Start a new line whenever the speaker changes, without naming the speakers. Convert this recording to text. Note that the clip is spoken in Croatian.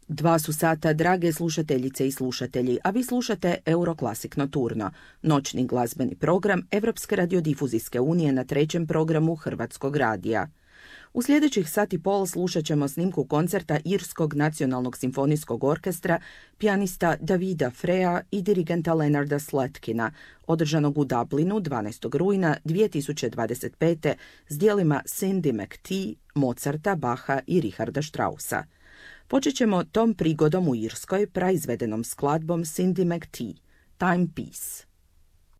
2 su sata, drage slušateljice i slušatelji, a vi slušate Euroclassic Nocturno, noćni glazbeni program Evropske radiodifuzijske unije na 3. programu Hrvatskog radija. U sljedećih sat i pol slušat ćemo snimku koncerta Irskog nacionalnog simfonijskog orkestra, pijanista Davida Freya i dirigenta Leonarda Slatkina, održanog u Dublinu 12. rujna 2025. s djelima Cindy McTee, Mozarta, Bacha i Richarda Straussa. Počet ćemo tom prigodom u Irskoj praizvedenom skladbom Cindy McTee, Timepiece.